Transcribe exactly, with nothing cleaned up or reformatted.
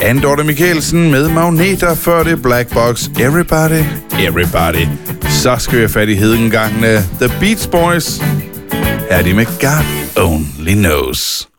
Anne Dorthe Michelsen med Magneter før det Black Box. Everybody, everybody. Så skal vi have fat i hedengangene. The Beach Boys. Her er de med God Only Knows.